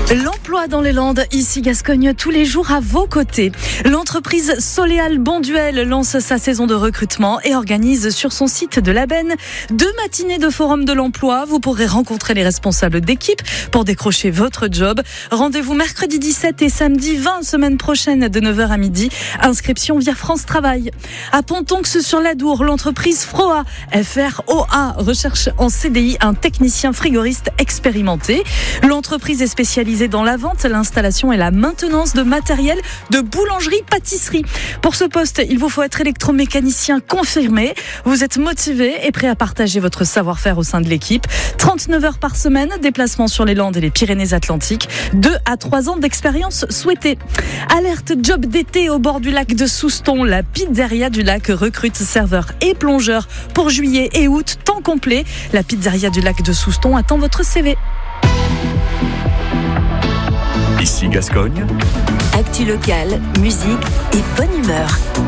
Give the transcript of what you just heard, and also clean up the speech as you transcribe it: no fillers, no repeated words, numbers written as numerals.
L'emploi dans les Landes, ici Gascogne, tous les jours à vos côtés. L'entreprise Soleal Bonduel lance sa saison de recrutement et organise sur son site de l'Aben 2 matinées de forum de l'emploi. Vous pourrez rencontrer les responsables d'équipe pour décrocher votre job. Rendez-vous mercredi 17 et samedi 20, semaine prochaine, de 9h à midi. Inscription via France Travail. À Pontonx sur l'Adour, l'entreprise Froa, F-R-O-A, recherche en CDI un technicien frigoriste expérimenté. L'entreprise est spécialisée dans la vente, l'installation et la maintenance de matériel de boulangerie-pâtisserie. Pour ce poste, il vous faut être électromécanicien confirmé. Vous êtes motivé et prêt à partager votre savoir-faire au sein de l'équipe. 39 heures par semaine, déplacement sur les Landes et les Pyrénées-Atlantiques. 2 à 3 ans d'expérience souhaitée. Alerte job d'été au bord du lac de Souston. La pizzeria du lac recrute serveurs et plongeurs pour juillet et août, temps complet. La pizzeria du lac de Souston attend votre CV. Ici Gascogne. Actu locale, musique et bonne humeur.